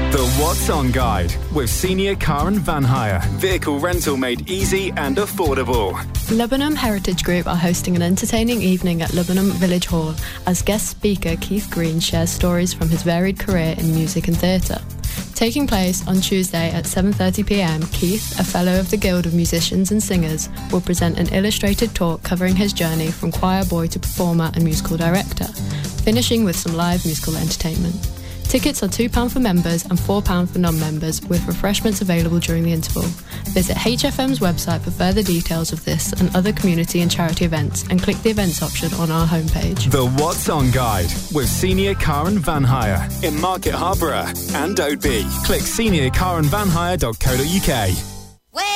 The What's On Guide with Senior Car and Van Hire. Vehicle rental made easy and affordable. Lebanon Heritage Group are hosting an entertaining evening at Lebanon Village Hall as guest speaker Keith Green shares stories from his varied career in music and theatre. Taking place on Tuesday at 7:30pm, Keith, a fellow of the Guild of Musicians and Singers, will present an illustrated talk covering his journey from choir boy to performer and musical director, finishing with some live musical entertainment. Tickets are £2 for members and £4 for non-members, with refreshments available during the interval. Visit HFM's website for further details of this and other community and charity events, and click the events option on our homepage. The What's On Guide with Senior Car and Van Hire in Market Harborough and Oadby. Click seniorcarandvanhire.co.uk.